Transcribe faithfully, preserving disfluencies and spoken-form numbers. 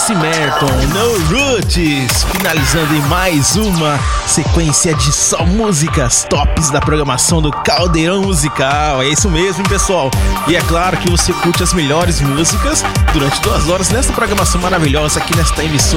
C Merton, No Roots, finalizando em mais uma sequência de só músicas tops da programação do Caldeirão Musical. É isso mesmo, hein, pessoal? E é claro que você curte as melhores músicas durante duas horas nesta programação maravilhosa aqui nesta emissora